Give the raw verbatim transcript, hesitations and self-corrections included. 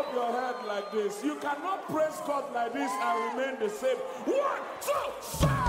up your head like this. You cannot praise God like this and remain the same. One, two, three.